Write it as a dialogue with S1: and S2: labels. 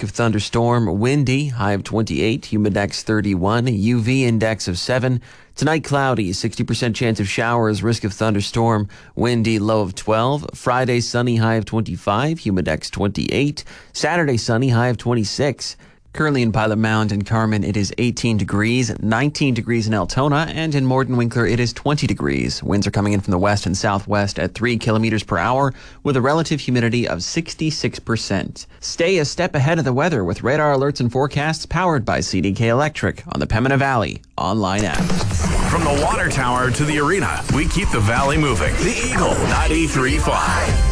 S1: of thunderstorm, windy, high of 28, humidex 31, UV index of 7. Tonight, cloudy, 60% chance of showers, risk of thunderstorm, windy, low of 12. Friday, sunny, high of 25, humidex 28. Saturday, sunny, high of 26. Currently in Pilot Mound and Carmen, it is 18 degrees, 19 degrees in Altona, and in Morton-Winkler, it is 20 degrees. Winds are coming in from the west and southwest at 3 kilometers per hour with a relative humidity of 66%. Stay a step ahead of the weather with radar alerts and forecasts powered by CDK Electric on the Pembina Valley online app.
S2: From the water tower to the arena, we keep the valley moving. The Eagle 93.5.